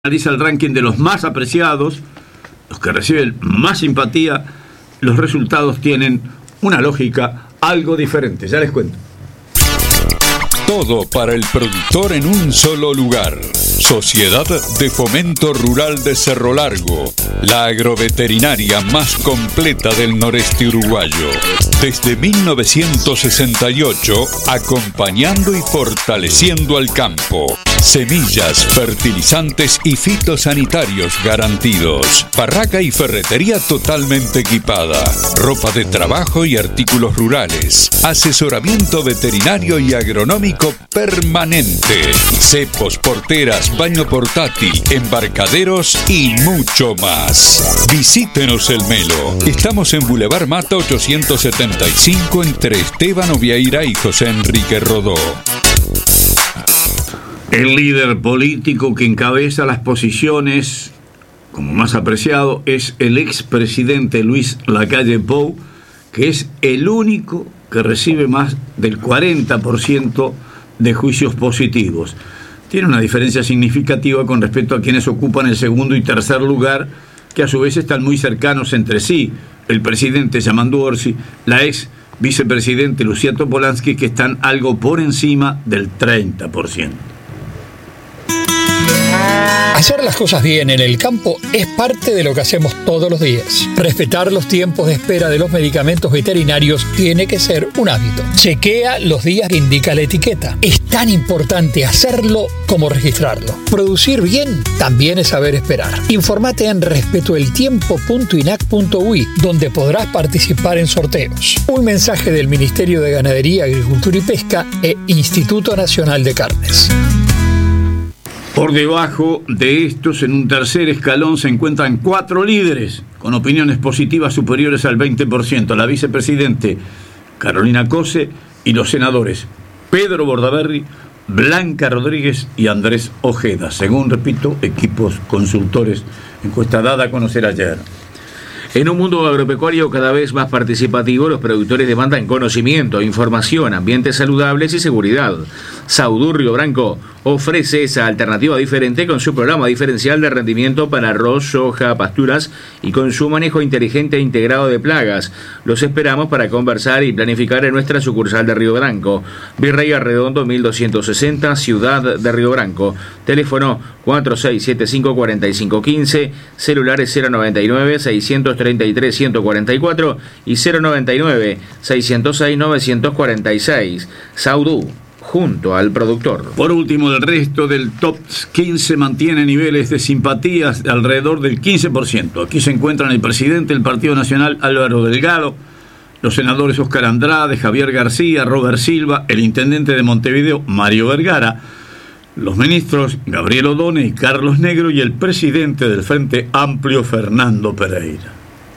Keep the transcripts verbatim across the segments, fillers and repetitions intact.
Analiza el ranking de los más apreciados, los que reciben más simpatía. Los resultados tienen una lógica algo diferente, ya les cuento. Todo para el productor en un solo lugar. Sociedad de Fomento Rural de Cerro Largo, la agroveterinaria más completa del noreste uruguayo. Desde mil novecientos sesenta y ocho, acompañando y fortaleciendo al campo. Semillas, fertilizantes y fitosanitarios garantidos. Barraca y ferretería totalmente equipada. Ropa de trabajo y artículos rurales. Asesoramiento veterinario y agronómico permanente. Cepos, porteras, baño portátil, embarcaderos y mucho más. Visítenos el Melo. Estamos en Boulevard Mata ochocientos setenta y cinco entre Esteban Oviaira y José Enrique Rodó. El líder político que encabeza las posiciones como más apreciado es el expresidente Luis Lacalle Pou, que es el único que recibe más del cuarenta por ciento de juicios positivos. Tiene una diferencia significativa con respecto a quienes ocupan el segundo y tercer lugar, que a su vez están muy cercanos entre sí. El presidente Yamandu Orsi, la ex vicepresidente Lucía Topolansky, que están algo por encima del treinta por ciento. Hacer las cosas bien en el campo es parte de lo que hacemos todos los días. Respetar los tiempos de espera de los medicamentos veterinarios tiene que ser un hábito. Chequea los días que indica la etiqueta. Es tan importante hacerlo como registrarlo. Producir bien también es saber esperar. Infórmate en respetoeltiempo punto inac punto uy, donde podrás participar en sorteos. Un mensaje del Ministerio de Ganadería, Agricultura y Pesca e Instituto Nacional de Carnes. Por debajo de estos, en un tercer escalón, se encuentran cuatro líderes con opiniones positivas superiores al veinte por ciento. La vicepresidente Carolina Cose y los senadores Pedro Bordaberry, Blanca Rodríguez y Andrés Ojeda, según, repito, equipos consultores, encuesta dada a conocer ayer. En un mundo agropecuario cada vez más participativo, los productores demandan conocimiento, información, ambientes saludables y seguridad. Saudú Río Branco ofrece esa alternativa diferente con su programa diferencial de rendimiento para arroz, soja, pasturas y con su manejo inteligente e integrado de plagas. Los esperamos para conversar y planificar en nuestra sucursal de Río Branco. Virrey Arredondo mil doscientos sesenta, Ciudad de Río Branco. Teléfono cuatro seis siete cinco, cuatro cinco uno cinco, celulares cero noventa y nueve, seiscientos treinta y tres, ciento cuarenta y cuatro y cero noventa y nueve, seiscientos seis, novecientos cuarenta y seis. Saudú, junto al productor. Por último, el resto del top quince mantiene niveles de simpatías de alrededor del quince por ciento. Aquí se encuentran el presidente del Partido Nacional, Álvaro Delgado, los senadores Óscar Andrade, Javier García, Robert Silva, el intendente de Montevideo, Mario Vergara, los ministros Gabriel Odone y Carlos Negro y el presidente del Frente Amplio, Fernando Pereira.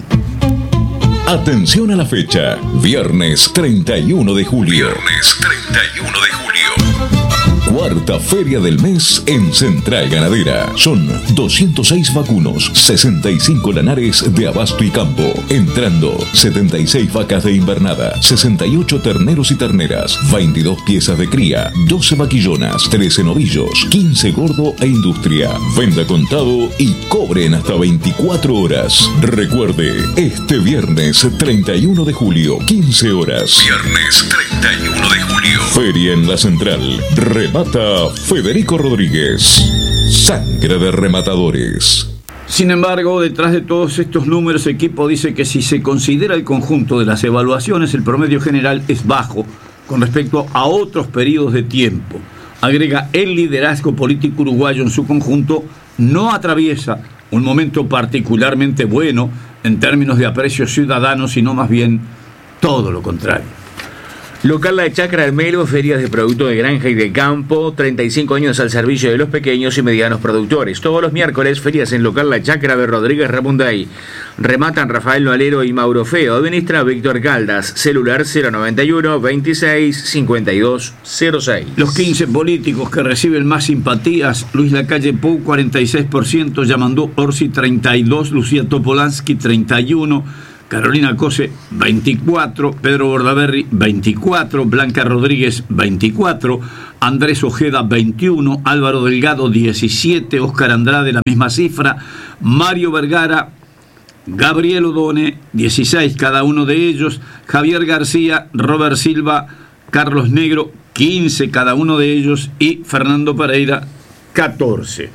Atención a la fecha, viernes treinta y uno de julio. Viernes treinta y uno de julio. Cuarta feria del mes en Central Ganadera. Son doscientos seis vacunos, sesenta y cinco lanares de abasto y campo. Entrando, setenta y seis vacas de invernada, sesenta y ocho terneros y terneras, veintidós piezas de cría, doce vaquillonas, trece novillos, quince gordo e industria. Venda contado y cobre en hasta veinticuatro horas. Recuerde, este viernes treinta y uno de julio, quince horas. Viernes treinta y uno de julio. Feria en la Central. Remata Federico Rodríguez. Sangre de rematadores. Sin embargo, detrás de todos estos números, el equipo dice que si se considera el conjunto de las evaluaciones, el promedio general es bajo con respecto a otros periodos de tiempo. Agrega, el liderazgo político uruguayo en su conjunto no atraviesa un momento particularmente bueno en términos de aprecio ciudadano, sino más bien todo lo contrario. Local La Chacra del Melo, ferias de productos de granja y de campo, treinta y cinco años al servicio de los pequeños y medianos productores. Todos los miércoles, ferias en Local La Chacra de Rodríguez Ramunday. Rematan Rafael Noalero y Mauro Feo. Administra Víctor Caldas. Celular cero noventa y uno, veintiséis, cincuenta y dos, cero seis. Los quince políticos que reciben más simpatías: Luis Lacalle Pou, cuarenta y seis por ciento, Yamandu Orsi, treinta y dos por ciento, Lucía Topolansky, treinta y uno por ciento, Carolina Cose, veinticuatro, Pedro Bordaberry, veinticuatro, Blanca Rodríguez, veinticuatro, Andrés Ojeda, veintiuno, Álvaro Delgado, diecisiete, Óscar Andrade, la misma cifra, Mario Vergara, Gabriel Odone, dieciséis cada uno de ellos, Javier García, Robert Silva, Carlos Negro, quince cada uno de ellos, y Fernando Pereira, catorce.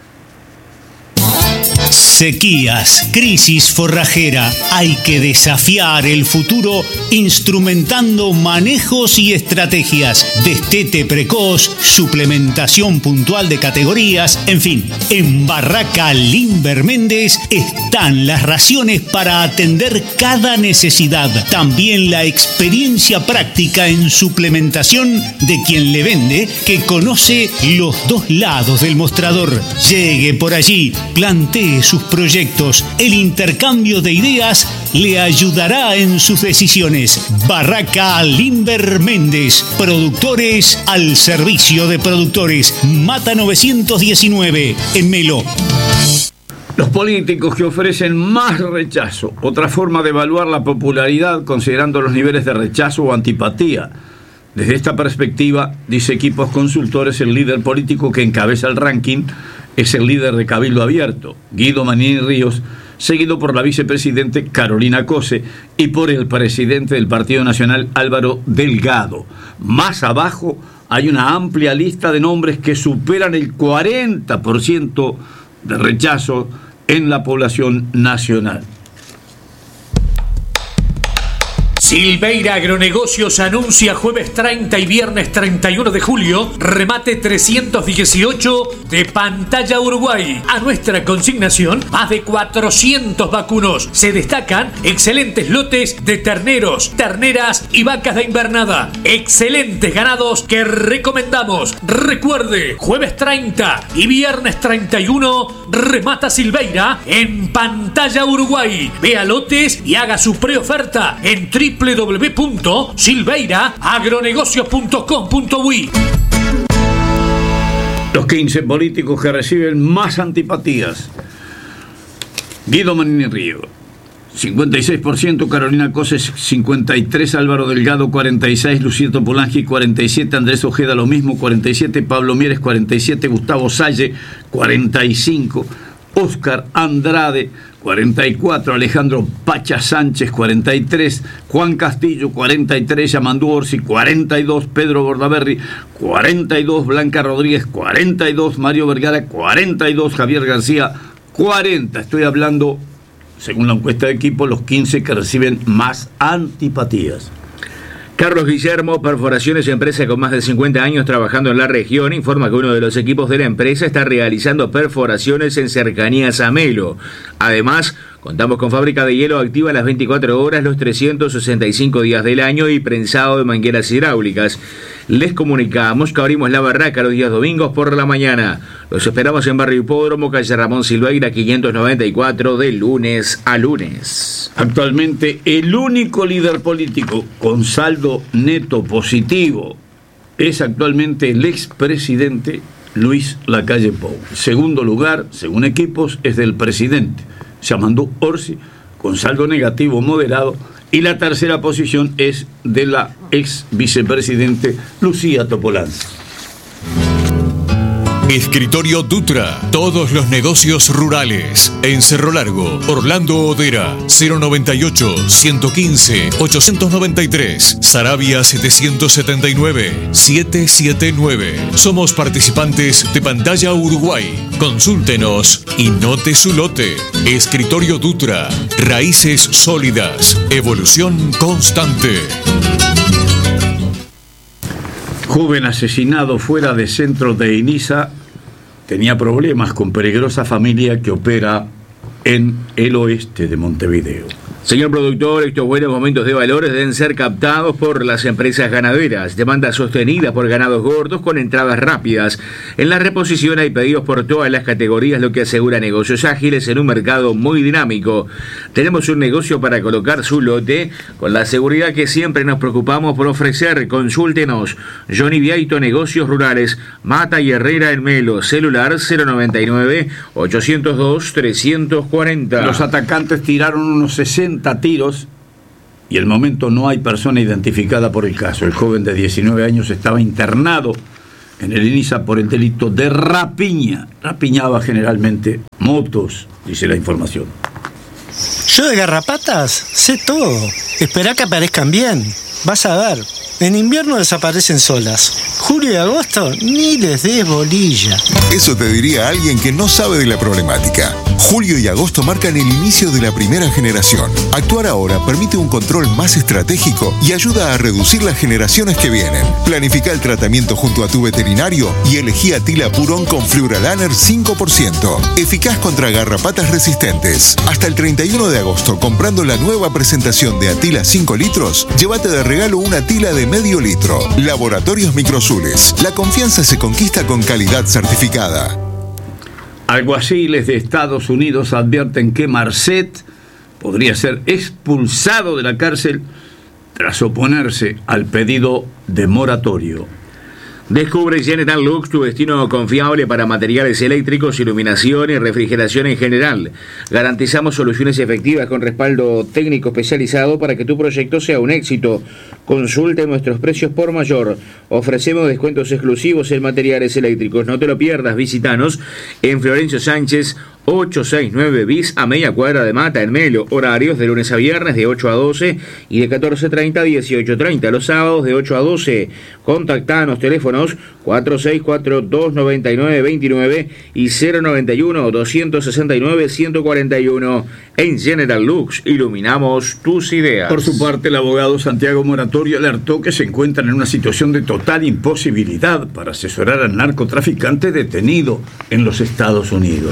Sequías, crisis forrajera. Hay que desafiar el futuro instrumentando manejos y estrategias. Destete precoz, suplementación puntual de categorías, en fin. En Barraca Limber Méndez están las raciones para atender cada necesidad. También la experiencia práctica en suplementación de quien le vende, que conoce los dos lados del mostrador. Llegue por allí, plantee sus proyectos. El intercambio de ideas le ayudará en sus decisiones. Barraca Limber Méndez, productores al servicio de productores. Mata novecientos diecinueve en Melo. Los políticos que ofrecen más rechazo, otra forma de evaluar la popularidad considerando los niveles de rechazo o antipatía. Desde esta perspectiva, dice Equipos Consultores, el líder político que encabeza el ranking es el líder de Cabildo Abierto, Guido Manini Ríos, seguido por la vicepresidente Carolina Cose y por el presidente del Partido Nacional, Álvaro Delgado. Más abajo hay una amplia lista de nombres que superan el cuarenta por ciento de rechazo en la población nacional. Silveira Agronegocios anuncia jueves treinta y viernes treinta y uno de julio remate trescientos dieciocho de Pantalla Uruguay. A nuestra consignación, más de cuatrocientos vacunos. Se destacan excelentes lotes de terneros, terneras y vacas de invernada. Excelentes ganados que recomendamos. Recuerde, jueves treinta y viernes treinta y uno remata Silveira en Pantalla Uruguay. Vea lotes y haga su preoferta en doble u doble u doble u punto silveira agronegocios punto com punto uy. Los quince políticos que reciben más antipatías. Guido Manini Ríos, cincuenta y seis por ciento, Carolina Cose, cincuenta y tres, Álvaro Delgado, cuarenta y seis, Luciano Polanski, cuarenta y siete, Andrés Ojeda, lo mismo, cuarenta y siete, Pablo Mieres, cuarenta y siete, Gustavo Salle, cuarenta y cinco, Óscar Andrade, cuarenta y cuatro, Alejandro Pacha Sánchez, cuarenta y tres, Juan Castillo, cuarenta y tres, Yamandú Orsi, cuarenta y dos, Pedro Bordaberry, cuarenta y dos, Blanca Rodríguez, cuarenta y dos, Mario Vergara, cuarenta y dos, Javier García, cuarenta. Estoy hablando, según la encuesta de Equipo, los quince que reciben más antipatías. Carlos Guillermo, Perforaciones, empresa con más de cincuenta años trabajando en la región, informa que uno de los equipos de la empresa está realizando perforaciones en cercanías a Melo. Además, contamos con fábrica de hielo activa las veinticuatro horas, los trescientos sesenta y cinco días del año y prensado de mangueras hidráulicas. Les comunicamos que abrimos la barraca los días domingos por la mañana. Los esperamos en Barrio Hipódromo, calle Ramón Silveira, quinientos noventa y cuatro, de lunes a lunes. Actualmente, el único líder político con saldo neto positivo es actualmente el expresidente Luis Lacalle Pou. Segundo lugar, según Equipos, es del presidente Yamandú Orsi, con saldo negativo moderado, y la tercera posición es de la ex vicepresidente Lucía Topolansky. Escritorio Dutra, todos los negocios rurales. En Cerro Largo, Orlando Odera, cero noventa y ocho, ciento quince, ochocientos noventa y tres, Saravia setecientos setenta y nueve, setecientos setenta y nueve. Somos participantes de Pantalla Uruguay. Consúltenos y note su lote. Escritorio Dutra, raíces sólidas, evolución constante. Joven asesinado fuera de centro de Iniza, tenía problemas con peligrosa familia que opera en el oeste de Montevideo. Señor productor, estos buenos momentos de valores deben ser captados por las empresas ganaderas. Demanda sostenida por ganados gordos con entradas rápidas. En la reposición hay pedidos por todas las categorías, lo que asegura negocios ágiles en un mercado muy dinámico. Tenemos un negocio para colocar su lote con la seguridad que siempre nos preocupamos por ofrecer. Consúltenos. Johnny Viaito, Negocios Rurales, Mata y Herrera en Melo. Celular cero noventa y nueve, ochocientos dos, trescientos cuarenta. Los atacantes tiraron unos sesenta cuarenta tiros y al momento no hay persona identificada por el caso. El joven de diecinueve años estaba internado en el INISA por el delito de rapiña. Rapiñaba generalmente motos, dice la información. Yo de garrapatas sé todo. Esperá que aparezcan bien. Vas a ver. En invierno desaparecen solas. Julio y agosto ni les des bolilla. Eso te diría alguien que no sabe de la problemática. Julio y agosto marcan el inicio de la primera generación. Actuar ahora permite un control más estratégico y ayuda a reducir las generaciones que vienen. Planifica el tratamiento junto a tu veterinario y elegí Atila Purón con Fluoralaner cinco por ciento. Eficaz contra garrapatas resistentes. Hasta el treinta y uno de agosto, comprando la nueva presentación de Atila cinco litros, llévate de regalo una Atila de medio litro. Laboratorios Microsules. La confianza se conquista con calidad certificada. Alguaciles de Estados Unidos advierten que Marcet podría ser expulsado de la cárcel tras oponerse al pedido de moratorio. Descubre General Lux, tu destino confiable para materiales eléctricos, iluminación y refrigeración en general. Garantizamos soluciones efectivas con respaldo técnico especializado para que tu proyecto sea un éxito. Consulte nuestros precios por mayor. Ofrecemos descuentos exclusivos en materiales eléctricos. No te lo pierdas, visitanos en Florencio Sánchez ochocientos sesenta y nueve bis a media cuadra de Mata, en Melo. Horarios de lunes a viernes de ocho a doce y de catorce treinta a dieciocho treinta. Los sábados de ocho a doce. Contactanos, teléfonos cuatro seis cuatro, dos nueve nueve, dos nueve y cero nueve uno, dos seis nueve, uno cuatro uno. En General Lux, iluminamos tus ideas. Por su parte, el abogado Santiago Moratorio alertó que se encuentran en una situación de total imposibilidad para asesorar al narcotraficante detenido en los Estados Unidos.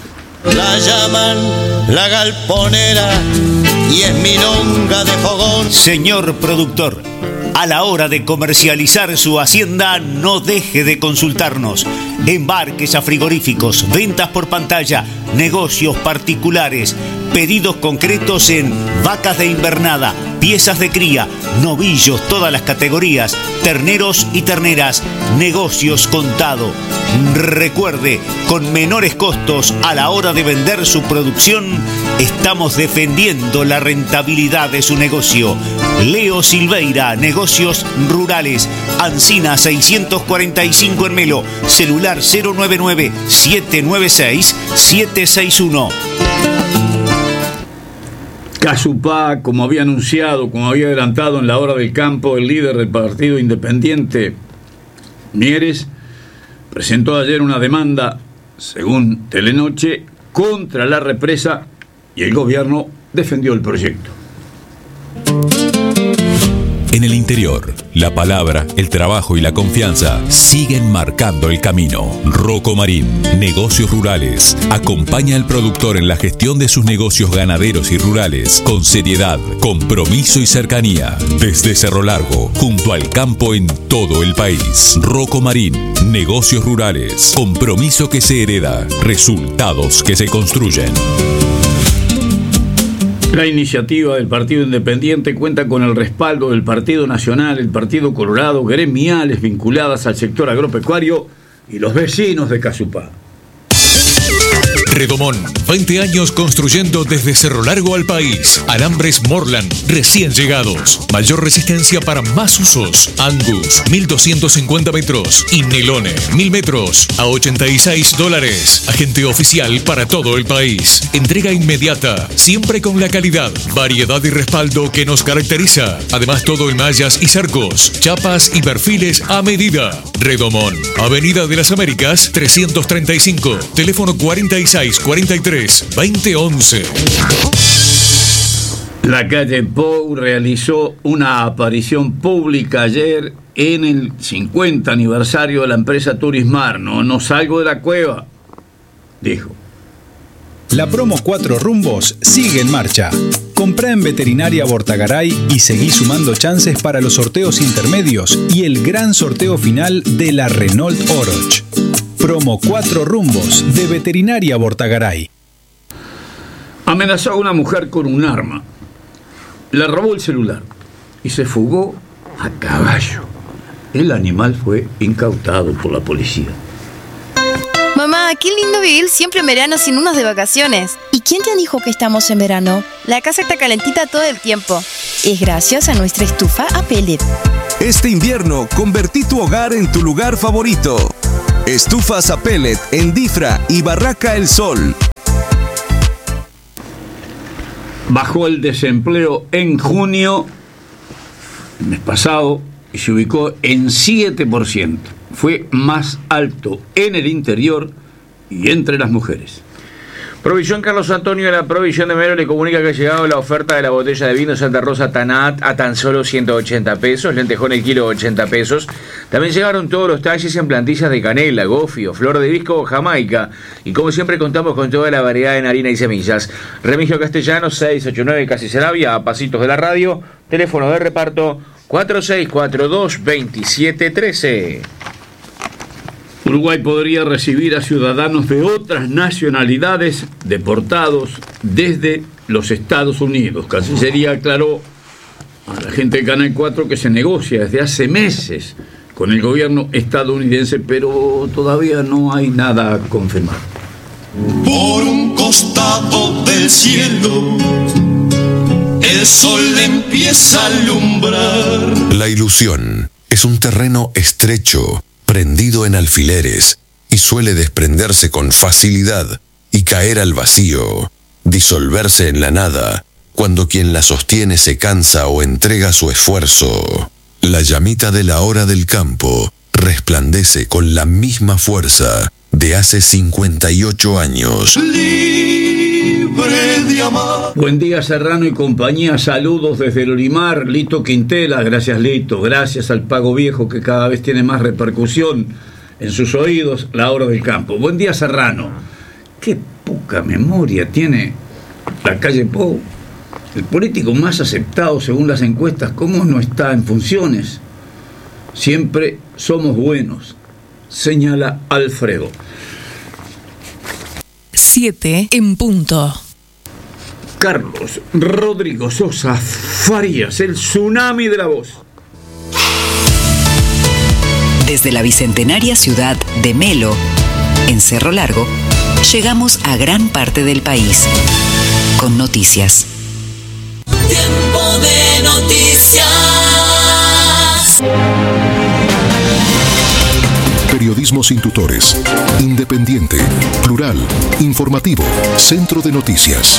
La llaman la galponera y es milonga de fogón. Señor productor, a la hora de comercializar su hacienda, no deje de consultarnos. Embarques a frigoríficos, ventas por pantalla, negocios particulares, pedidos concretos en vacas de invernada, piezas de cría, novillos, todas las categorías, terneros y terneras, negocios contado. Recuerde, con menores costos a la hora de vender su producción, estamos defendiendo la rentabilidad de su negocio. Leo Silveira, Negocios Rurales, Ancina seiscientos cuarenta y cinco en Melo, celular cero nueve nueve, siete nueve seis, siete seis uno. Casupá, como había anunciado, como había adelantado en la hora del campo, el líder del partido independiente, Mieres, presentó ayer una demanda, según Telenoche, contra la represa y el gobierno defendió el proyecto. En el interior, la palabra, el trabajo y la confianza siguen marcando el camino. Rocco Marín, Negocios Rurales, acompaña al productor en la gestión de sus negocios ganaderos y rurales con seriedad, compromiso y cercanía. Desde Cerro Largo, junto al campo en todo el país. Rocco Marín, Negocios Rurales, compromiso que se hereda, resultados que se construyen. La iniciativa del Partido Independiente cuenta con el respaldo del Partido Nacional, el Partido Colorado, gremiales vinculadas al sector agropecuario y los vecinos de Casupá. Redomón, veinte años construyendo desde Cerro Largo al país. Alambres Morland, recién llegados. Mayor resistencia para más usos. Angus, mil doscientos cincuenta metros. Y Nelone, mil metros a ochenta y seis dólares. Agente oficial para todo el país. Entrega inmediata, siempre con la calidad, variedad y respaldo que nos caracteriza. Además, todo en mallas y cercos, chapas y perfiles a medida. Redomón, Avenida de las Américas, trescientos treinta y cinco. Teléfono cuarenta y seis, cuarenta y tres, veinte once. La calle Pou realizó una aparición pública ayer en el cincuenta aniversario de la empresa Turismar. No, no salgo de la cueva, dijo. La promo Cuatro Rumbos sigue en marcha. Comprá en Veterinaria Bortagaray y seguí sumando chances para los sorteos intermedios y el gran sorteo final de la Renault Oroch. Promo Cuatro Rumbos de Veterinaria Bortagaray. Amenazó a una mujer con un arma, le robó el celular y se fugó a caballo. El animal fue incautado por la policía. Mamá, qué lindo vivir siempre en verano sin unos de vacaciones. ¿Y quién te dijo que estamos en verano? La casa está calentita todo el tiempo. Es gracias a nuestra estufa a pellet. Este invierno, convertí tu hogar en tu lugar favorito. Estufas a pellet en Difra y Barraca El Sol. Bajó el desempleo en junio, el mes pasado, y se ubicó en siete por ciento. Fue más alto en el interior y entre las mujeres. Provisión Carlos Antonio de la Provisión de Melo le comunica que ha llegado la oferta de la botella de vino Santa Rosa Tanat a tan solo ciento ochenta pesos, lentejón el kilo ochenta pesos. También llegaron todos los talles en plantillas de canela, gofio, flor de hibisco o jamaica. Y como siempre contamos con toda la variedad en harina y semillas. Remigio Castellanos, seiscientos ochenta y nueve, Casi Sarabia, a pasitos de la radio. Teléfono de reparto cuatro seis cuatro dos, veintisiete trece. Uruguay podría recibir a ciudadanos de otras nacionalidades deportados desde los Estados Unidos. Cancillería aclaró a la gente de Canal cuatro que se negocia desde hace meses con el gobierno estadounidense, pero todavía no hay nada confirmado. Por un costado del cielo, el sol empieza a alumbrar. La ilusión es un terreno estrecho, prendido en alfileres, y suele desprenderse con facilidad y caer al vacío, disolverse en la nada, cuando quien la sostiene se cansa o entrega su esfuerzo. La llamita de la hora del campo resplandece con la misma fuerza de hace cincuenta y ocho años. Libre de amar. Buen día, Serrano y compañía. Saludos desde el Olimar. Lito Quintela. Gracias, Lito. Gracias al Pago Viejo, que cada vez tiene más repercusión en sus oídos. La hora del campo. Buen día, Serrano. Qué poca memoria tiene la calle Pou. El político más aceptado según las encuestas, ¿cómo no está en funciones? Siempre somos buenos, señala Alfredo. Siete en punto. Carlos Rodrigo Sosa Farías, el tsunami de la voz. Desde la bicentenaria ciudad de Melo, en Cerro Largo, llegamos a gran parte del país con noticias. Tiempo de noticias. Periodismo sin tutores, independiente, plural, informativo, centro de noticias.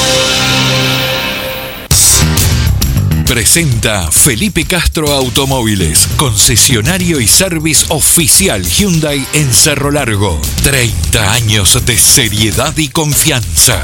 Presenta Felipe Castro Automóviles, concesionario y service oficial Hyundai en Cerro Largo. treinta años de seriedad y confianza.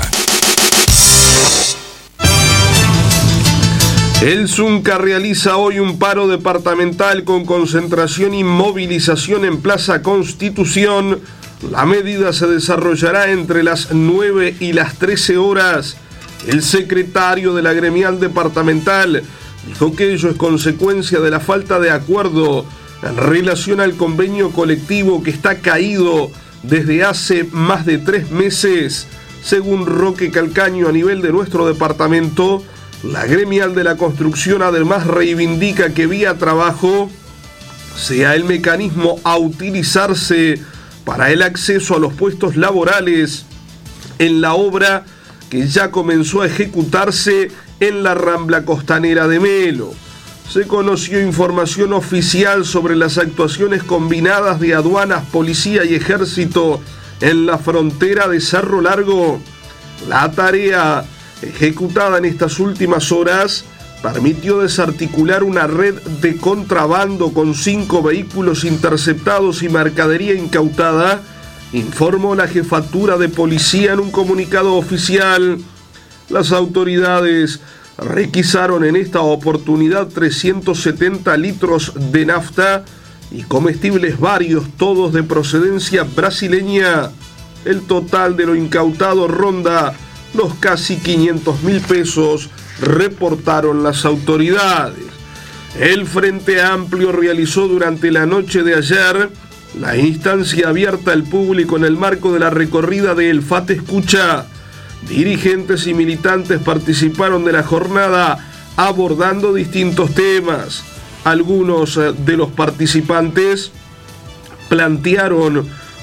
El Zunca realiza hoy un paro departamental con concentración y movilización en Plaza Constitución. La medida se desarrollará entre las nueve y las trece horas. El secretario de la gremial departamental dijo que ello es consecuencia de la falta de acuerdo en relación al convenio colectivo que está caído desde hace más de tres meses. Según Roque Calcaño, a nivel de nuestro departamento, la gremial de la construcción además reivindica que vía trabajo sea el mecanismo a utilizarse para el acceso a los puestos laborales en la obra que ya comenzó a ejecutarse en la Rambla Costanera de Melo. Se conoció información oficial sobre las actuaciones combinadas de aduanas, policía y ejército en la frontera de Cerro Largo. La tarea ejecutada en estas últimas horas permitió desarticular una red de contrabando con cinco vehículos interceptados y mercadería incautada, informó la jefatura de policía en un comunicado oficial. Las autoridades requisaron en esta oportunidad trescientos setenta litros de nafta y comestibles varios, todos de procedencia brasileña. El total de lo incautado ronda los casi quinientos mil pesos, reportaron las autoridades. El Frente Amplio realizó durante la noche de ayer la instancia abierta al público en el marco de la recorrida de El Fate Escucha. Dirigentes y militantes participaron de la jornada abordando distintos temas. Algunos de los participantes plantearon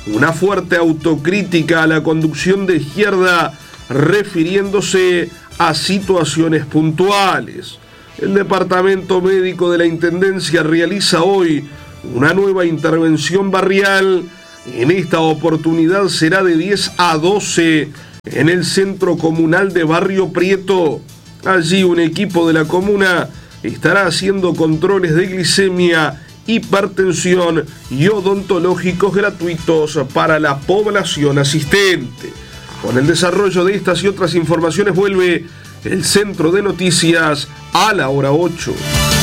una fuerte autocrítica a la conducción de izquierda, refiriéndose a situaciones puntuales. El Departamento Médico de la Intendencia realiza hoy una nueva intervención barrial. En esta oportunidad será de diez a doce en el Centro Comunal de Barrio Prieto. Allí un equipo de la comuna estará haciendo controles de glicemia, hipertensión y odontológicos gratuitos para la población asistente. Con el desarrollo de estas y otras informaciones vuelve el Centro de Noticias a la hora ocho.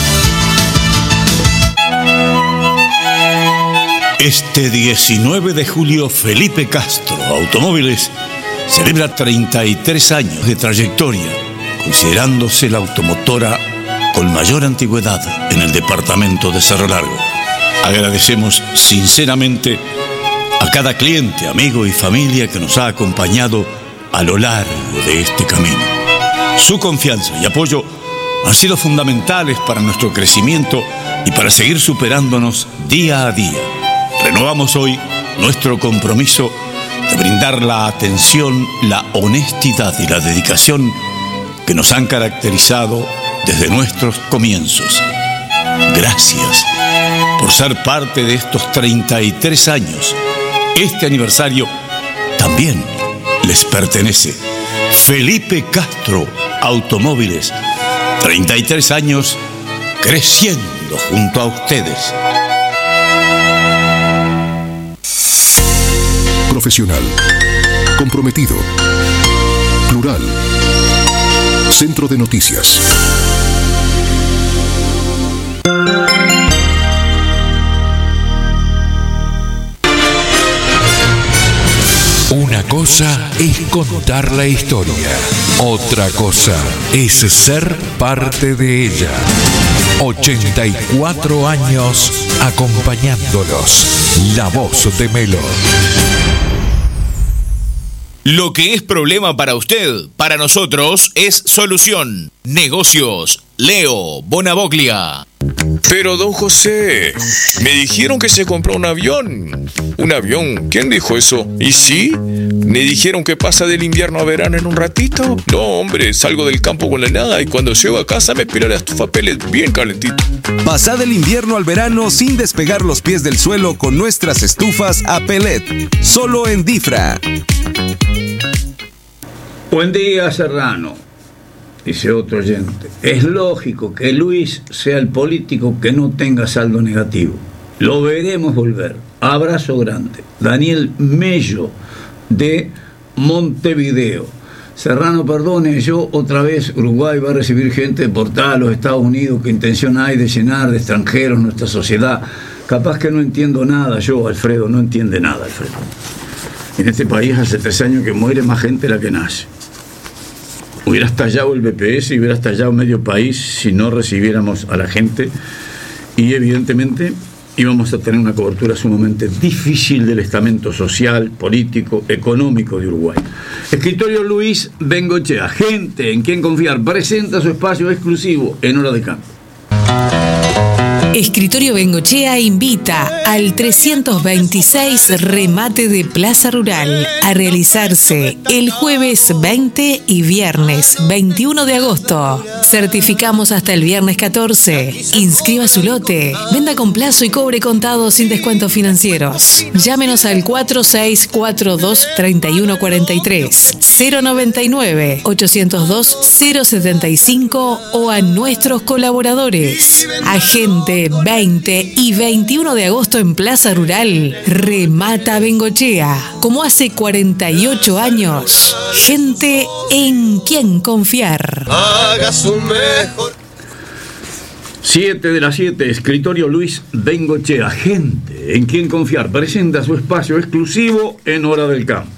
Este diecinueve de julio, Felipe Castro Automóviles celebra treinta y tres años de trayectoria, considerándose la automotora con mayor antigüedad en el departamento de Cerro Largo. Agradecemos sinceramente a cada cliente, amigo y familia que nos ha acompañado a lo largo de este camino. Su confianza y apoyo han sido fundamentales para nuestro crecimiento y para seguir superándonos día a día. Renovamos hoy nuestro compromiso de brindar la atención, la honestidad y la dedicación que nos han caracterizado desde nuestros comienzos. Gracias por ser parte de estos treinta y tres años. Este aniversario también les pertenece. Felipe Castro Automóviles, treinta y tres años creciendo junto a ustedes. Profesional, comprometido, plural. Centro de Noticias. Una cosa es contar la historia, otra cosa es ser parte de ella. ochenta y cuatro años acompañándolos. La voz de Melo. Lo que es problema para usted, para nosotros es solución. Negocios, Leo Bonavoglia. Pero don José, me dijeron que se compró un avión. ¿Un avión? ¿Quién dijo eso? ¿Y sí? ¿Me dijeron que pasa del invierno a verano en un ratito? No, hombre, salgo del campo con la nada y cuando llego a casa me espera la estufa pellet bien calentito. Pasá del invierno al verano sin despegar los pies del suelo con nuestras estufas a pellet. Solo en Difra. Buen día, Serrano. Dice otro oyente. Es lógico que Luis sea el político que no tenga saldo negativo. Lo veremos volver. Abrazo grande. Daniel Mello, de Montevideo. Serrano, perdone, yo otra vez, Uruguay va a recibir gente deportada a los Estados Unidos. ¿Qué intención hay de llenar de extranjeros nuestra sociedad? Capaz que no entiendo nada yo, Alfredo, no entiende nada, Alfredo. En este país hace tres años que muere más gente de la que nace. Hubiera estallado el B P S y hubiera estallado medio país si no recibiéramos a la gente, y evidentemente íbamos a tener una cobertura sumamente difícil del estamento social, político, económico de Uruguay. Escritorio Luis Bengochea, gente en quien confiar, presenta su espacio exclusivo en Hora de Campo. Escritorio Bengochea invita al trescientos veintiséis Remate de Plaza Rural a realizarse el jueves veinte y viernes veintiuno de agosto. Certificamos hasta el viernes catorce. Inscriba su lote. Venda con plazo y cobre contado sin descuentos financieros. Llámenos al cuatro seis cuatro dos, tres uno cuatro tres, cero noventa y nueve, ochocientos dos, cero setenta y cinco o a nuestros colaboradores. Agente veinte y veintiuno de agosto en Plaza Rural, remata Bengochea, como hace cuarenta y ocho años. Gente en quien confiar. Haga su mejor. siete de las siete, Escritorio Luis Bengochea, gente en quien confiar, presenta su espacio exclusivo en Hora del Campo.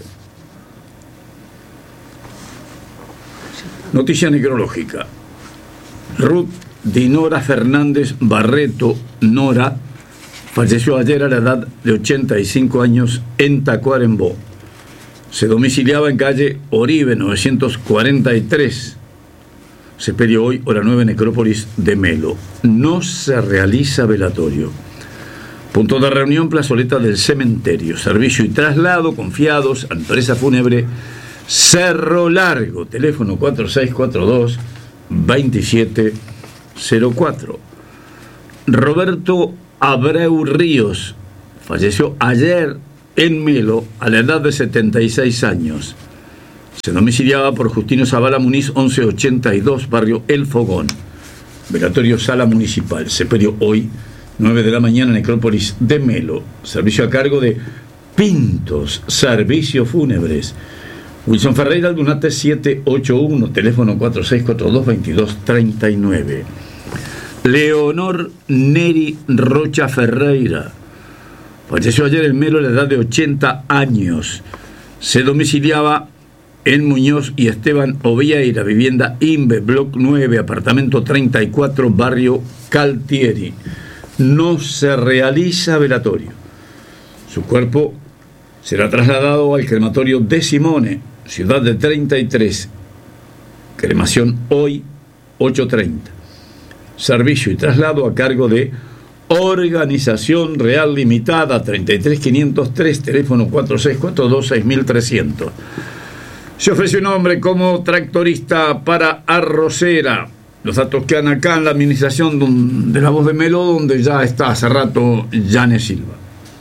Noticia necrológica. Ruth Dinora Fernández Barreto Nora falleció ayer a la edad de ochenta y cinco años en Tacuarembó. Se domiciliaba en calle Oribe novecientos cuarenta y tres. Se pidió hoy hora nueve, Necrópolis de Melo. No se realiza velatorio. Punto de reunión, plazoleta del cementerio. Servicio y traslado confiados a empresa fúnebre Cerro Largo. Teléfono cuatro seis cuatro dos, dos siete cero cuatro. Roberto Abreu Ríos falleció ayer en Melo a la edad de setenta y seis años. Se domiciliaba por Justino Zavala Muniz once ochenta y dos, barrio El Fogón. Velatorio Sala Municipal. Sepelio hoy, nueve de la mañana, Necrópolis de Melo. Servicio a cargo de Pintos Servicios Fúnebres. Wilson Ferreira, Dunate siete ocho uno, teléfono cuatro seis cuatro dos, dos dos tres nueve. Leonor Neri Rocha Ferreira falleció ayer en Melo a la edad de ochenta años. Se domiciliaba en Muñoz y Esteban Ovieira, vivienda Inve, Bloc nueve, apartamento treinta y cuatro, barrio Caltieri. No se realiza velatorio. Su cuerpo será trasladado al crematorio de Simone, ciudad de treinta y tres. Cremación hoy, ocho treinta. Servicio y traslado a cargo de Organización Real Limitada, treinta y tres quinientos tres, teléfono cuatro seis cuatro dos, seis trescientos. Se ofrece un hombre como tractorista para Arrocera. Los datos quedan acá en la administración de La Voz de Melo, donde ya está hace rato Yane Silva.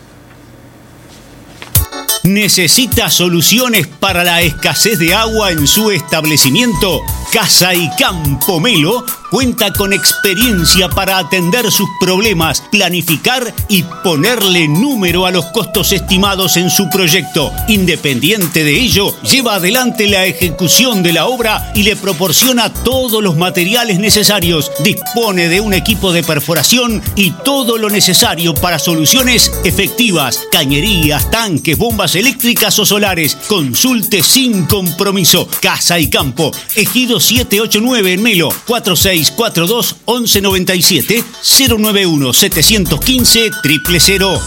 ¿Necesita soluciones para la escasez de agua en su establecimiento? Casa y Campo Melo cuenta con experiencia para atender sus problemas, planificar y ponerle número a los costos estimados en su proyecto. Independiente de ello, lleva adelante la ejecución de la obra y le proporciona todos los materiales necesarios. Dispone de un equipo de perforación y todo lo necesario para soluciones efectivas, cañerías, tanques, bombas eléctricas o solares. Consulte sin compromiso. Casa y Campo, Ejido siete ocho nueve en Melo, cuatro seis cuatro dos, once noventa y siete, cero nueve uno, setecientos quince, cero cero cero.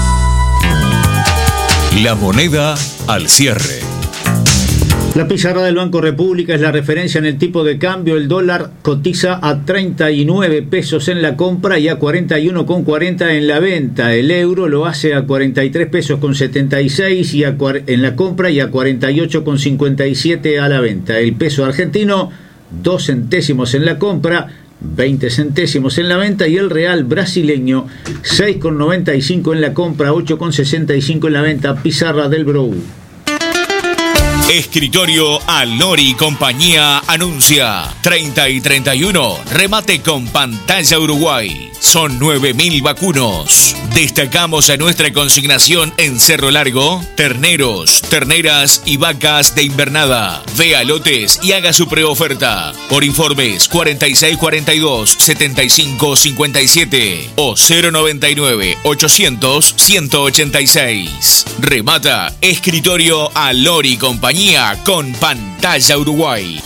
La moneda al cierre. La pizarra del Banco República es la referencia en el tipo de cambio. El dólar cotiza a treinta y nueve pesos en la compra y a cuarenta y uno con cuarenta en la venta. El euro lo hace a cuarenta y tres pesos con setenta y seis y a, en la compra y a cuarenta y ocho con cincuenta y siete a la venta. El peso argentino, dos centésimos en la compra, veinte centésimos en la venta, y el real brasileño, seis con noventa y cinco en la compra, ocho con sesenta y cinco en la venta. Pizarra del Brou. Escritorio Alori y Compañía anuncia treinta y treinta y uno, remate con pantalla Uruguay. Son nueve mil vacunos. Destacamos a nuestra consignación en Cerro Largo: terneros, terneras y vacas de invernada. Vea lotes y haga su preoferta. Por informes cuarenta y seis cuarenta y dos, setenta y cinco cincuenta y siete o cero noventa y nueve, ochocientos, ciento ochenta y seis. Remata Escritorio Alori y Compañía con pantalla Uruguay.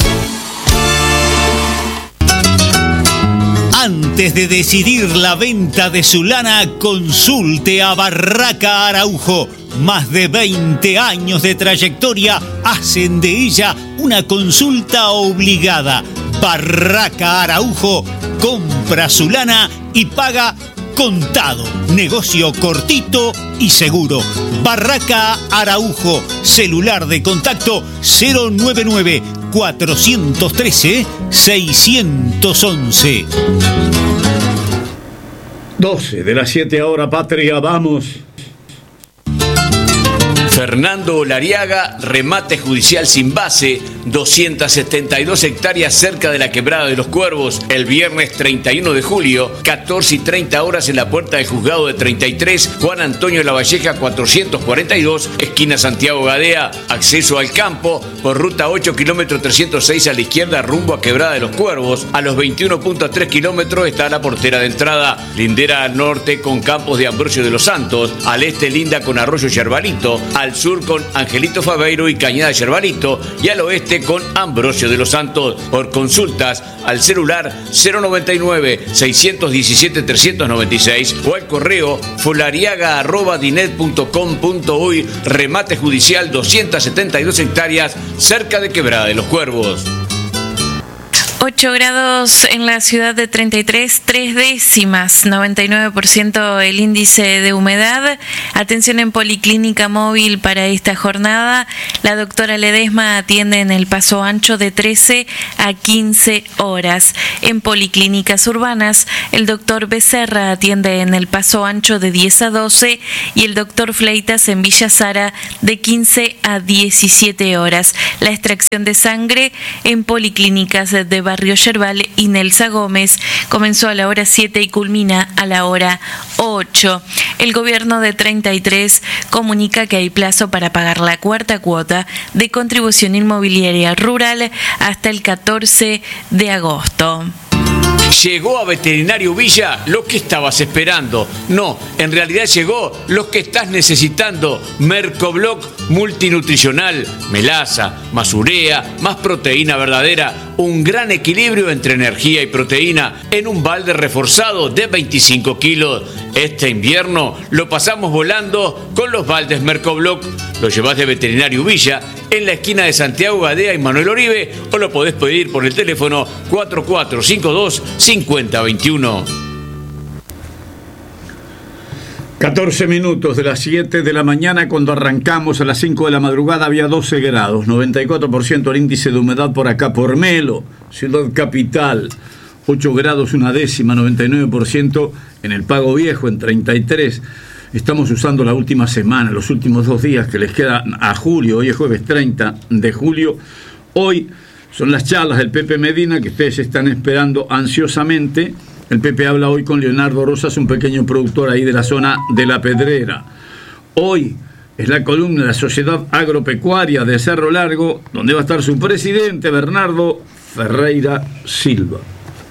Antes de decidir la venta de su lana, consulte a Barraca Araujo. Más de veinte años de trayectoria hacen de ella una consulta obligada. Barraca Araujo compra su lana y paga contado. Negocio cortito y seguro. Barraca Araujo. Celular de contacto cero noventa y nueve, cuatrocientos trece, seiscientos once. doce de las siete ahora, Patria, vamos. Fernando Lariaga, remate judicial sin base, doscientas setenta y dos hectáreas cerca de la Quebrada de los Cuervos, el viernes treinta y uno de julio, catorce y treinta horas en la puerta del juzgado de treinta y tres, Juan Antonio Lavalleja cuatrocientos cuarenta y dos, esquina Santiago Gadea, acceso al campo, por ruta ocho, kilómetro trescientos seis a la izquierda, rumbo a Quebrada de los Cuervos. A los veintiuno punto tres kilómetros está la portera de entrada, lindera al norte con Campos de Ambrosio de los Santos, al este linda con Arroyo Yerbalito, al sur con Angelito Fabeiro y Cañada Yerbalito, y al oeste con Ambrosio de los Santos. Por consultas al celular cero noventa y nueve, seiscientos diecisiete, trescientos noventa y seis o al correo fulariaga arroba dinet punto com punto uy. Remate judicial, doscientas setenta y dos hectáreas cerca de Quebrada de los Cuervos. ocho grados en la ciudad de treinta y tres, tres décimas, noventa y nueve por ciento el índice de humedad. Atención en Policlínica Móvil para esta jornada. La doctora Ledesma atiende en el Paso Ancho de trece a quince horas. En Policlínicas Urbanas, el doctor Becerra atiende en el Paso Ancho de diez a doce y el doctor Fleitas en Villa Sara de quince a diecisiete horas. La extracción de sangre en Policlínicas de Barrio Yerbal y Nelsa Gómez comenzó a la hora siete y culmina a la hora ocho. El gobierno de treinta y tres comunica que hay plazo para pagar la cuarta cuota de contribución inmobiliaria rural hasta el catorce de agosto. Llegó a Veterinario Villa lo que estabas esperando. No, en realidad llegó lo que estás necesitando. Mercobloc multinutricional, melaza, más urea, más proteína verdadera, un gran equilibrio entre energía y proteína en un balde reforzado de veinticinco kilos. Este invierno lo pasamos volando con los baldes Mercobloc. Lo llevas de Veterinario Villa en la esquina de Santiago Gadea y Manuel Oribe o lo podés pedir por el teléfono cuatro cuatro cinco dos, cinco cero dos uno. catorce minutos de las siete de la mañana. Cuando arrancamos a las cinco de la madrugada había doce grados, noventa y cuatro por ciento el índice de humedad por acá, por Melo, ciudad capital, ocho grados una décima, noventa y nueve por ciento en el Pago Viejo, en treinta y tres. Estamos usando la última semana, los últimos dos días que les quedan a julio. Hoy es jueves treinta de julio. Hoy son las charlas del Pepe Medina que ustedes están esperando ansiosamente. El Pepe habla hoy con Leonardo Rosas, un pequeño productor ahí de la zona de La Pedrera. Hoy es la columna de la Sociedad Agropecuaria de Cerro Largo, donde va a estar su presidente, Bernardo Ferreira Silva.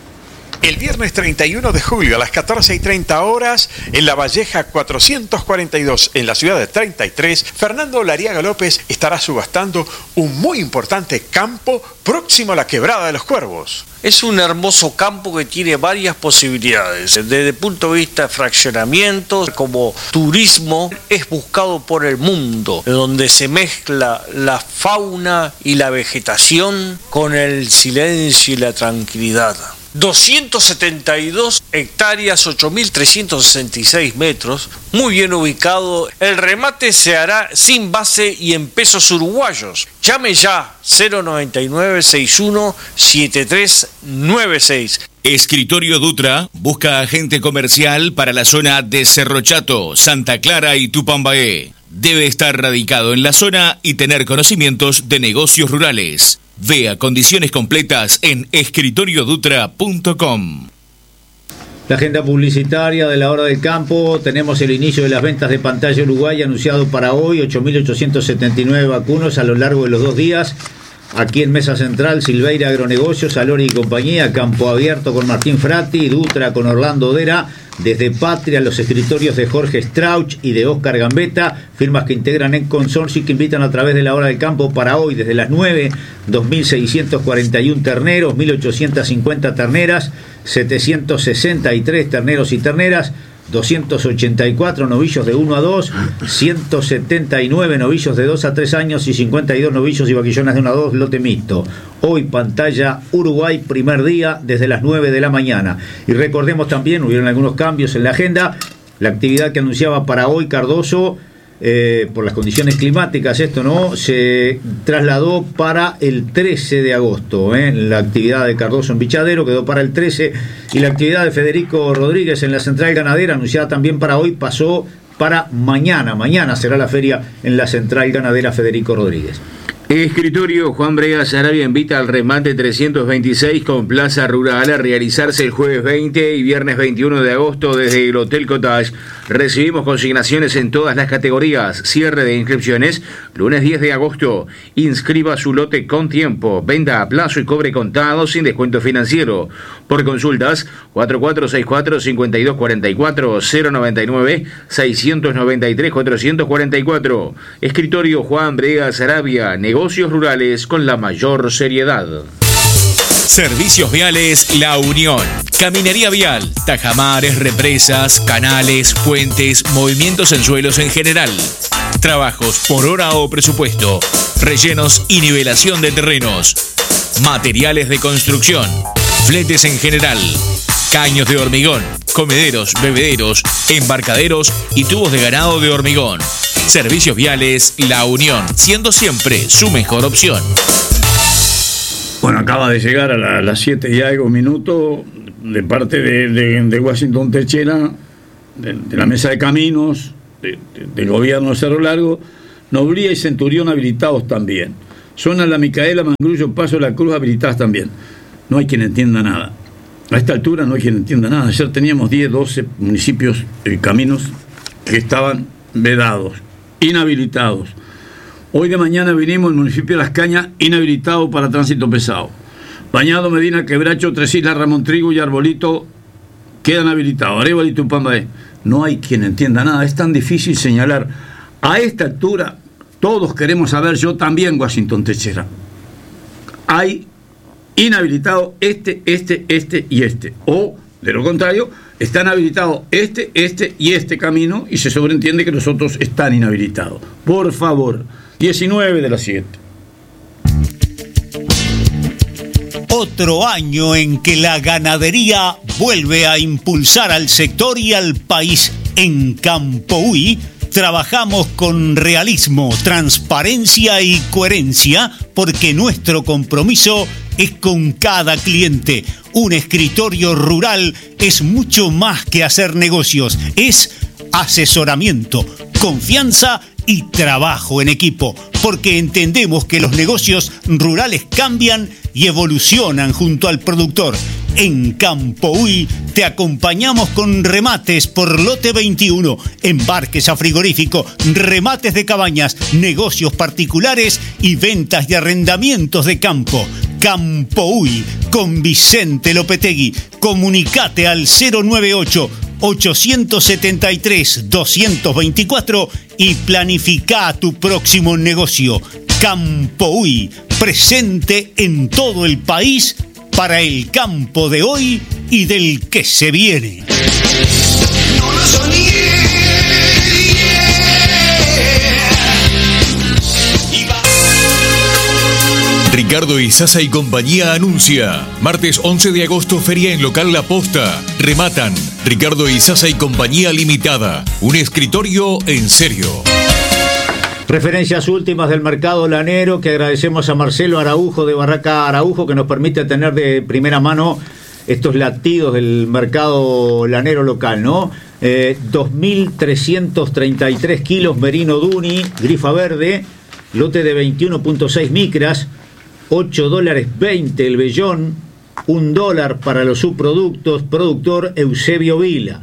El viernes treinta y uno de julio a las catorce y treinta horas, en La Valleja cuatrocientos cuarenta y dos, en la ciudad de treinta y tres, Fernando Lariaga López estará subastando un muy importante campo próximo a la Quebrada de los Cuervos. Es un hermoso campo que tiene varias posibilidades. Desde el punto de vista de fraccionamiento, como turismo, es buscado por el mundo, donde se mezcla la fauna y la vegetación con el silencio y la tranquilidad. doscientas setenta y dos hectáreas, ocho mil trescientos sesenta y seis metros, muy bien ubicado. El remate se hará sin base y en pesos uruguayos. Llame ya cero noventa y nueve, sesenta y uno, setenta y tres noventa y seis. Escritorio Dutra busca agente comercial para la zona de Cerro Chato, Santa Clara y Tupambaé. Debe estar radicado en la zona y tener conocimientos de negocios rurales. Vea condiciones completas en escritorio dutra punto com. La agenda publicitaria de la Hora del Campo. Tenemos el inicio de las ventas de pantalla Uruguay anunciado para hoy. ocho mil ochocientos setenta y nueve vacunos a lo largo de los dos días. Aquí en Mesa Central, Silveira Agronegocios, Alori y compañía, Campo Abierto con Martín Fratti, Dutra con Orlando Odera, desde Patria, los escritorios de Jorge Strauch y de Oscar Gambetta, firmas que integran en consorcio y que invitan a través de la Hora del Campo para hoy, desde las nueve, dos mil seiscientos cuarenta y uno terneros, mil ochocientos cincuenta terneras, setecientos sesenta y tres terneros y terneras, doscientos ochenta y cuatro novillos de uno a dos, ciento setenta y nueve novillos de dos a tres años y cincuenta y dos novillos y vaquillonas de uno a dos, lote mixto. Hoy pantalla Uruguay, primer día desde las nueve de la mañana. Y recordemos también, hubieron algunos cambios en la agenda, la actividad que anunciaba para hoy Cardoso, eh, por las condiciones climáticas, esto no, se trasladó para el trece de agosto. Eh. La actividad de Cardoso en Bichadero quedó para el trece y la actividad de Federico Rodríguez en la Central Ganadera, anunciada también para hoy, pasó para mañana. Mañana será la feria en la Central Ganadera Federico Rodríguez. Escritorio Juan Brega Sarabia invita al remate trescientos veintiséis con Plaza Rural a realizarse el jueves veinte y viernes veintiuno de agosto desde el Hotel Cottage. Recibimos consignaciones en todas las categorías. Cierre de inscripciones lunes diez de agosto. Inscriba su lote con tiempo. Venda a plazo y cobre contado sin descuento financiero. Por consultas cuatro cuatro seis cuatro, cinco dos cuatro cuatro, cero noventa y nueve, seiscientos noventa y tres, cuatrocientos cuarenta y cuatro. Escritorio Juan Brega Sarabia. Negocios rurales con la mayor seriedad. Servicios Viales La Unión. Caminaría vial, tajamares, represas, canales, puentes, movimientos en suelos en general. Trabajos por hora o presupuesto. Rellenos y nivelación de terrenos. materiales de construcción, fletes en general, caños de hormigón, comederos, bebederos, embarcaderos y tubos de ganado de hormigón. Servicios Viales La Unión, siendo siempre su mejor opción. Bueno, acaba de llegar a la- las siete y algo minutos de parte de, de- de Washington Techera, de, de la Mesa de Caminos, de- de- del gobierno de Cerro Largo, Noblía y Centurión habilitados también. Zona La Micaela, Mangrullo, Paso de la Cruz habilitadas también. No hay quien entienda nada. A esta altura no hay quien entienda nada. Ayer teníamos diez, doce municipios, eh, caminos que estaban vedados, inhabilitados. Hoy de mañana vinimos el municipio de Las Cañas inhabilitado para tránsito pesado. Bañado, Medina, Quebracho, Tres Islas, Ramón Trigo y Arbolito quedan habilitados. Arévalo y Tupambaé. No hay quien entienda nada. Es tan difícil señalar. A esta altura todos queremos saber, yo también, Washington Techera. Hay inhabilitado este, este, este y este. O, de lo contrario, están habilitados este, este y este camino y se sobreentiende que los otros están inhabilitados. Por favor, diecinueve de las siete. Otro año en que la ganadería vuelve a impulsar al sector y al país. En Campoui trabajamos con realismo, transparencia y coherencia porque nuestro compromiso es con cada cliente. Un escritorio rural es mucho más que hacer negocios, es asesoramiento, confianza y trabajo en equipo, porque entendemos que los negocios rurales cambian y evolucionan junto al productor. En Campoui te acompañamos con remates por lote veintiuno, embarques a frigorífico, remates de cabañas, negocios particulares y ventas de arrendamientos de campo. Campoui con Vicente Lopetegui. Comunicate al cero noventa y ocho, ochocientos setenta y tres, doscientos veinticuatro y planifica tu próximo negocio. Campoui, presente en todo el país para el campo de hoy y del que se viene. Ricardo Izaza y compañía anuncia. Martes once de agosto, feria en local La Posta. Rematan. Ricardo Izaza y compañía limitada. Un escritorio en serio. Referencias últimas del mercado lanero, que agradecemos a Marcelo Araujo de Barraca Araujo, que nos permite tener de primera mano estos latidos del mercado lanero local, ¿no? Eh, dos mil trescientos treinta y tres kilos merino duni, grifa verde, lote de veintiuno punto seis micras, ocho dólares veinte el vellón, un dólar para los subproductos, productor Eusebio Vila.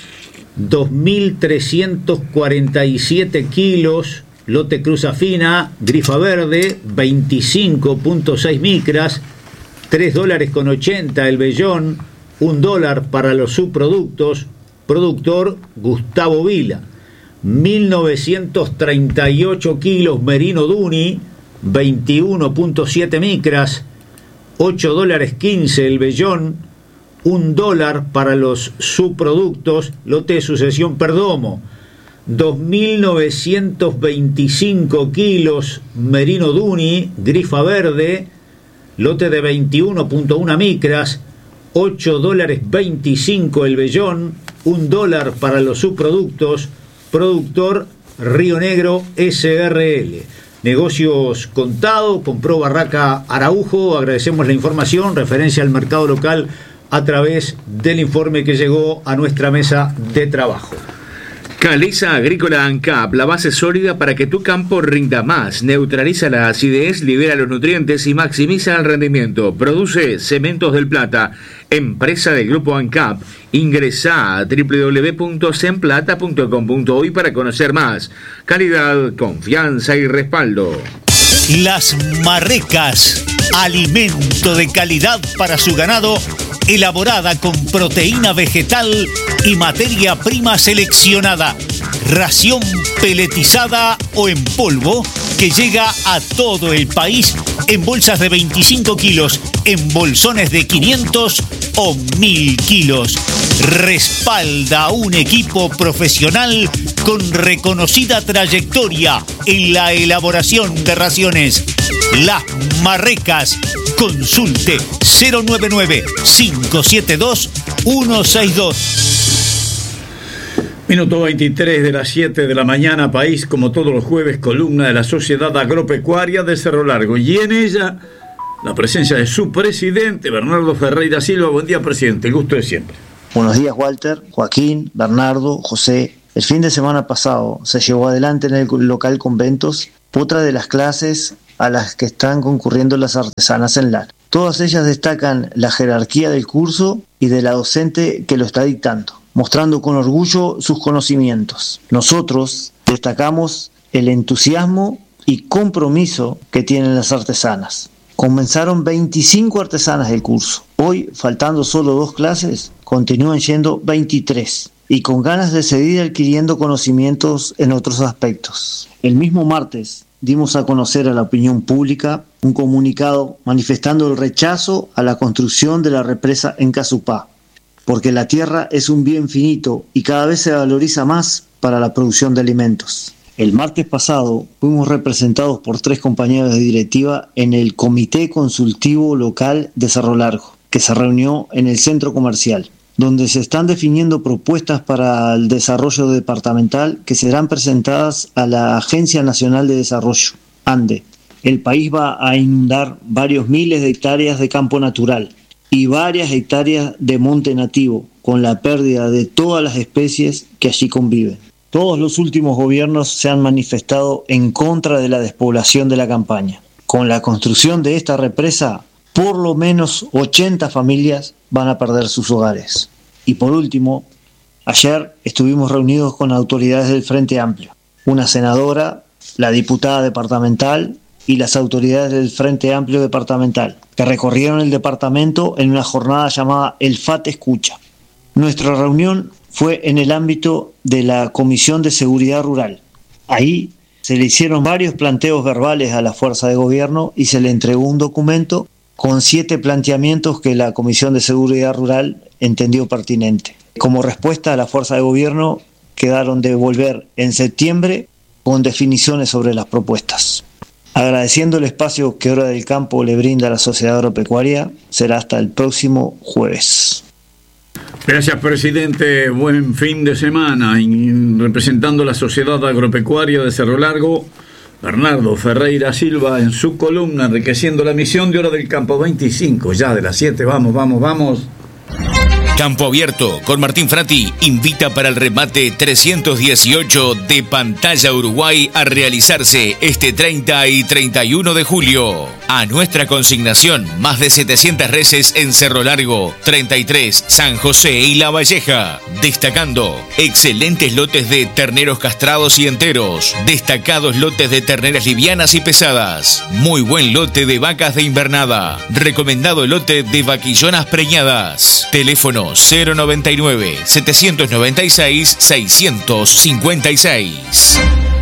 dos mil trescientos cuarenta y siete kilos, lote cruza fina, grifa verde, veinticinco punto seis micras, tres dólares con ochenta el vellón, un dólar para los subproductos, productor Gustavo Vila. mil novecientos treinta y ocho kilos merino duni, veintiuno punto siete micras, ocho dólares quince el vellón, un dólar para los subproductos, lote de sucesión Perdomo. dos mil novecientos veinticinco kilos merino duni, grifa verde, lote de veintiuno punto uno micras, ocho dólares veinticinco el vellón, un dólar para los subproductos, productor Río Negro S R L. Negocios contado, compró Barraca Araujo, agradecemos la información, referencia al mercado local a través del informe que llegó a nuestra mesa de trabajo. Caliza Agrícola ANCAP, la base sólida para que tu campo rinda más. Neutraliza la acidez, libera los nutrientes y maximiza el rendimiento. Produce Cementos del Plata, empresa del grupo ANCAP. Ingresá a doble u doble u doble u punto semplata punto com punto uy para conocer más. Calidad, confianza y respaldo. Las Marrecas, alimento de calidad para su ganado, elaborada con proteína vegetal y materia prima seleccionada, ración peletizada o en polvo que llega a todo el país en bolsas de veinticinco kilos, en bolsones de quinientos o mil kilos. Respalda a un equipo profesional con reconocida trayectoria en la elaboración de raciones. Las Marrecas, Consulte cero nueve nueve, cinco siete dos, uno seis dos. Minuto veintitrés de las siete de la mañana, país, como todos los jueves, columna de la Sociedad Agropecuaria de Cerro Largo. Y en ella, la presencia de su presidente, Bernardo Ferreira Silva. Buen día, presidente, el gusto de siempre. Buenos días, Walter, Joaquín, Bernardo, José. El fin de semana pasado se llevó adelante en el local Conventos otra de las clases a las que están concurriendo las artesanas en Lara. Todas ellas destacan la jerarquía del curso y de la docente que lo está dictando, mostrando con orgullo sus conocimientos. Nosotros destacamos el entusiasmo y compromiso que tienen las artesanas. Comenzaron veinticinco artesanas del curso. Hoy, faltando solo dos clases, continúan yendo veintitrés y con ganas de seguir adquiriendo conocimientos en otros aspectos. El mismo martes dimos a conocer a la opinión pública un comunicado manifestando el rechazo a la construcción de la represa en Casupá, porque la tierra es un bien finito y cada vez se valoriza más para la producción de alimentos. El martes pasado fuimos representados por tres compañeros de directiva en el Comité Consultivo Local de Cerro Largo, que se reunió en el centro comercial, donde se están definiendo propuestas para el desarrollo departamental que serán presentadas a la Agencia Nacional de Desarrollo, ANDE. El país va a inundar varios miles de hectáreas de campo natural y varias hectáreas de monte nativo, con la pérdida de todas las especies que allí conviven. Todos los últimos gobiernos se han manifestado en contra de la despoblación de la campaña. Con la construcción de esta represa, por lo menos ochenta familias van a perder sus hogares. Y por último, ayer estuvimos reunidos con autoridades del Frente Amplio, una senadora, la diputada departamental y las autoridades del Frente Amplio departamental, que recorrieron el departamento en una jornada llamada El F A T Escucha. Nuestra reunión fue en el ámbito de la Comisión de Seguridad Rural. Ahí se le hicieron varios planteos verbales a la fuerza de gobierno y se le entregó un documento con siete planteamientos que la Comisión de Seguridad Rural entendió pertinente. Como respuesta a la fuerza de gobierno, quedaron de volver en septiembre con definiciones sobre las propuestas. Agradeciendo el espacio que Hora del Campo le brinda a la Sociedad Agropecuaria, será hasta el próximo jueves. Gracias, presidente. Buen fin de semana. Y representando la Sociedad Agropecuaria de Cerro Largo, Bernardo Ferreira Silva en su columna enriqueciendo la emisión de Hora del Campo. Veinticinco ya de las siete. Vamos, vamos, vamos. Campo Abierto con Martín Frati invita para el remate trescientos dieciocho de Pantalla Uruguay a realizarse este treinta y treinta y uno de julio. A nuestra consignación, más de setecientas reses en Cerro Largo, treinta y tres, San José y La Valleja. Destacando excelentes lotes de terneros castrados y enteros, destacados lotes de terneras livianas y pesadas, muy buen lote de vacas de invernada, recomendado lote de vaquillonas preñadas. Teléfono cero noventa y nueve, setecientos noventa y seis, seiscientos cincuenta y seis.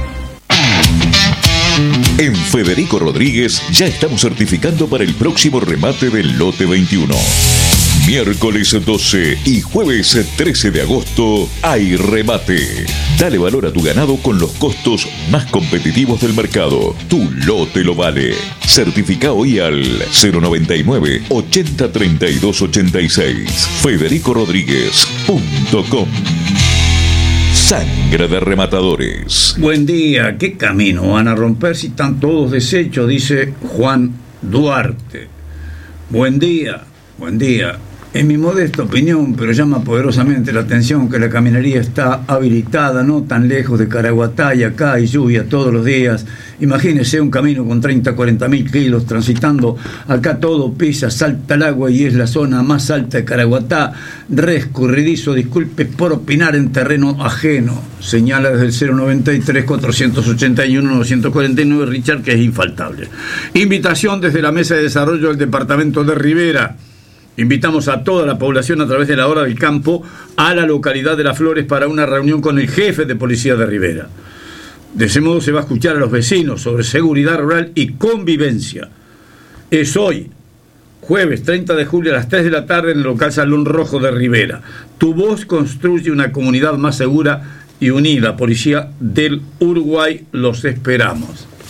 En Federico Rodríguez ya estamos certificando para el próximo remate del lote veintiuno. Miércoles doce y jueves trece de agosto hay remate. Dale valor a tu ganado con los costos más competitivos del mercado. Tu lote lo vale. Certifica hoy al cero noventa y nueve, ochenta, treinta y dos, ochenta y seis. federico rodríguez punto com. Sangre de rematadores. Buen día. ¿Qué camino van a romper si están todos deshechos? Dice Juan Duarte. Buen día. Buen día. En mi modesta opinión, pero llama poderosamente la atención que la caminería está habilitada no tan lejos de Caraguatá, y acá hay lluvia todos los días. Imagínese un camino con treinta, cuarenta mil kilos transitando. Acá todo pisa, salta el agua y es la zona más alta de Caraguatá. Re escurridizo, disculpe por opinar en terreno ajeno. Señala desde el cero noventa y tres, cuatrocientos ochenta y uno, novecientos cuarenta y nueve Richard, que es infaltable. Invitación desde la Mesa de Desarrollo del Departamento de Rivera. Invitamos a toda la población a través de la Hora del Campo a la localidad de Las Flores para una reunión con el jefe de policía de Rivera. De ese modo se va a escuchar a los vecinos sobre seguridad rural y convivencia. Es hoy, jueves treinta de julio a las tres de la tarde en el local Salón Rojo de Rivera. Tu voz construye una comunidad más segura y unida. Policía del Uruguay, los esperamos.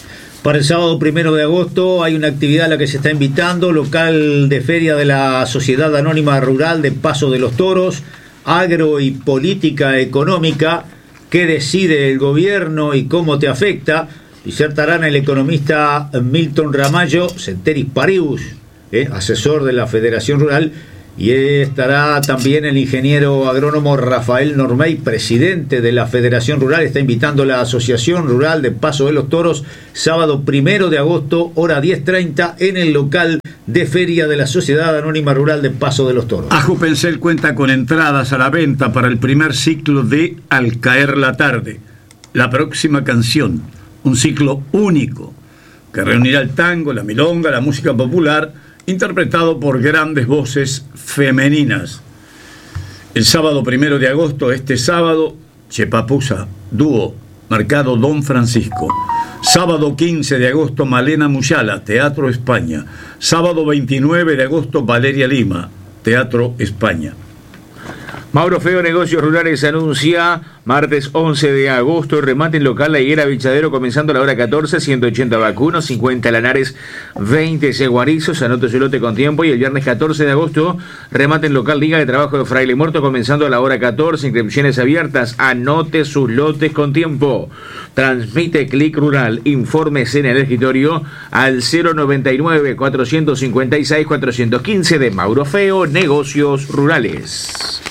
Para el sábado primero de agosto hay una actividad a la que se está invitando, local de feria de la Sociedad Anónima Rural de Paso de los Toros, agro y política económica, qué decide el gobierno y cómo te afecta. Disertarán el economista Milton Ramallo, Ceteris Paribus, eh, asesor de la Federación Rural, y estará también el ingeniero agrónomo Rafael Normey, presidente de la Federación Rural. Está invitando a la Asociación Rural de Paso de los Toros, sábado primero de agosto, hora diez treinta, en el local de feria de la Sociedad Anónima Rural de Paso de los Toros. Ajupencel cuenta con entradas a la venta para el primer ciclo de Al caer la tarde, la próxima canción. Un ciclo único que reunirá el tango, la milonga, la música popular, interpretado por grandes voces femeninas. El sábado primero de agosto, este sábado, Chepapusa, dúo, marcado Don Francisco. Sábado quince de agosto, Malena Muyala, Teatro España. Sábado veintinueve de agosto, Valeria Lima, Teatro España. Mauro Feo Negocios Rurales anuncia martes once de agosto, remate en local La Higuera Bichadero, comenzando a la hora catorce, ciento ochenta vacunos, cincuenta lanares, veinte ceguarizos, anote su lote con tiempo. Y el viernes catorce de agosto, remate en local Liga de Trabajo de Fraile Muerto, comenzando a la hora catorce, inscripciones abiertas, anote sus lotes con tiempo. Transmite Clic Rural, informes en el escritorio al cero noventa y nueve, cuatrocientos cincuenta y seis, cuatrocientos quince de Mauro Feo Negocios Rurales.